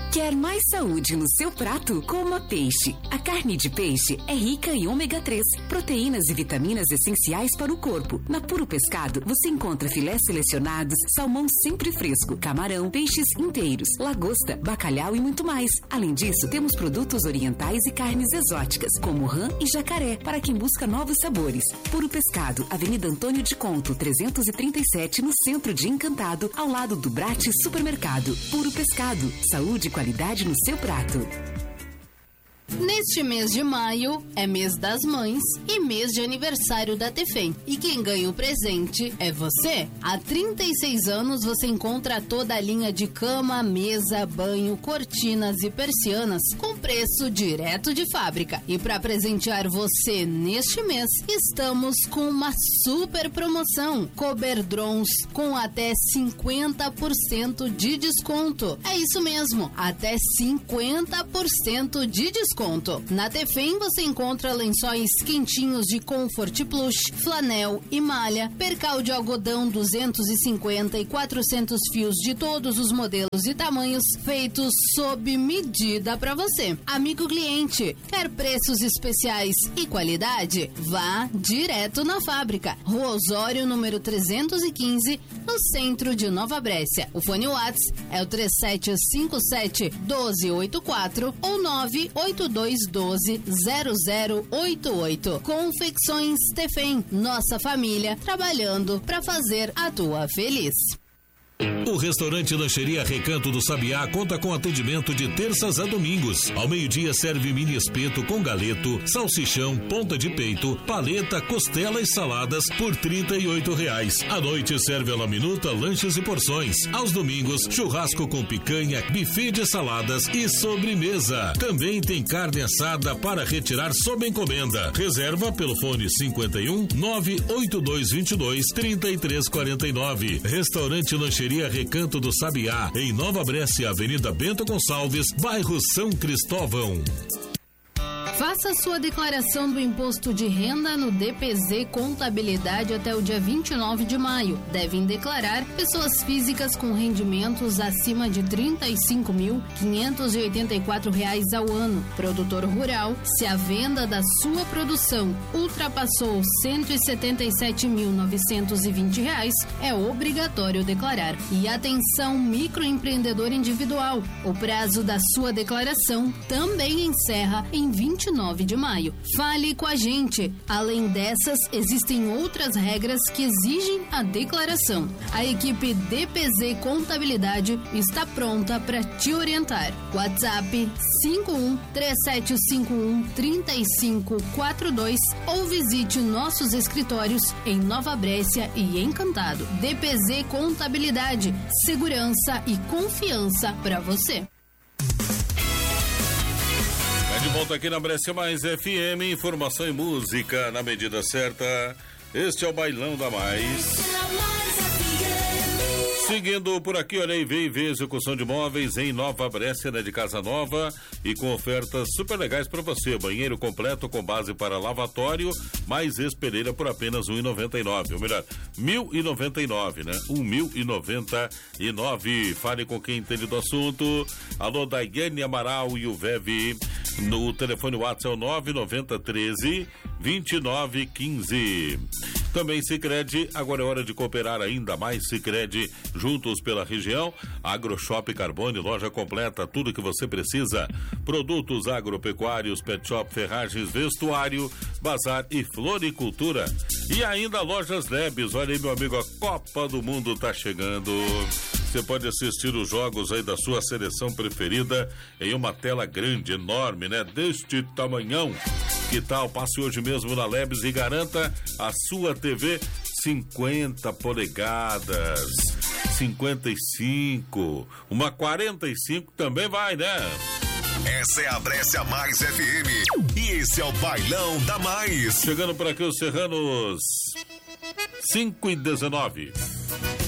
Quer mais saúde no seu prato? Coma peixe. A carne de peixe é rica em ômega 3, proteínas e vitaminas essenciais para o corpo. Na Puro Pescado, você encontra filés selecionados, salmão sempre fresco, camarão, peixes inteiros, lagosta, bacalhau e muito mais. Além disso, temos produtos orientais e carnes exóticas, como rã e jacaré, para quem busca novos sabores. Puro Pescado, Avenida Antônio de Conto, 337, no centro de Encantado, ao lado do Brate Supermercado. Puro Pescado, saúde e qualidade no seu prato. Neste mês de maio é mês das mães e mês de aniversário da Tefem. E quem ganha o presente é você. Há 36 anos você encontra toda a linha de cama, mesa, banho, cortinas e persianas com preço direto de fábrica. E para presentear você neste mês, estamos com uma super promoção. Coberdrons com até 50% de desconto. É isso mesmo, até 50% de desconto. Na Tefem você encontra lençóis quentinhos de Comfort Plus, flanel e malha, percal de algodão 250 e 400 fios de todos os modelos e tamanhos, feitos sob medida para você. Amigo cliente, quer preços especiais e qualidade? Vá direto na fábrica. Rua Osório, número 315, no centro de Nova Brécia. O fone WhatsApp é o 3757-1284 ou 98212-0088. Confecções Tefem, nossa família trabalhando para fazer a tua feliz. O restaurante Lancheria Recanto do Sabiá conta com atendimento de terças a domingos. Ao meio-dia serve mini espeto com galeto, salsichão, ponta de peito, paleta, costela e saladas por R$38. À noite serve a la minuta, lanches e porções. Aos domingos, churrasco com picanha, buffet de saladas e sobremesa. Também tem carne assada para retirar sob encomenda. Reserva pelo fone 51 98222 3349. Restaurante Lancheria Recanto do Sabiá, em Nova Brécia, Avenida Bento Gonçalves, bairro São Cristóvão. Faça sua declaração do imposto de renda no DPZ Contabilidade até o dia 29 de maio. Devem declarar pessoas físicas com rendimentos acima de R$ 35.584 ao ano. Produtor rural, se a venda da sua produção ultrapassou R$ 177.920, é obrigatório declarar. E atenção, microempreendedor individual, o prazo da sua declaração também encerra em 29 de maio. Fale com a gente. Além dessas, existem outras regras que exigem a declaração. A equipe DPZ Contabilidade está pronta para te orientar. WhatsApp 5137513542 ou visite nossos escritórios em Nova Brécia e Encantado. DPZ Contabilidade, segurança e confiança para você. De volta aqui na Brécia Mais FM, informação e música na medida certa. Este é o Bailão da Mais. Seguindo por aqui, olha aí, vem ver execução de móveis em Nova Brécia, né, de casa nova e com ofertas super legais para você. Banheiro completo com base para lavatório, mais espelheira por apenas R$1.099. Ou melhor, R$1.099, né? R$1.099. Fale com quem entende do assunto. Alô, Daiane Amaral e o Veve. No telefone WhatsApp é o 993-2915. Também Sicredi, agora é hora de cooperar ainda mais. Sicredi, juntos pela região. AgroShop Carbone, loja completa, tudo que você precisa. Produtos agropecuários, pet shop, ferragens, vestuário, bazar e floricultura. E ainda Lojas Lebes, olha aí, meu amigo, a Copa do Mundo tá chegando. Você pode assistir os jogos aí da sua seleção preferida em uma tela grande, enorme, né? Deste tamanhão. Que tal? Passe hoje mesmo na Lebes e garanta a sua TV 50 polegadas, 55, uma 45 também vai, né? Essa é a Brécia Mais FM e esse é o Bailão da Mais. Chegando por aqui os Serranos, 5:19.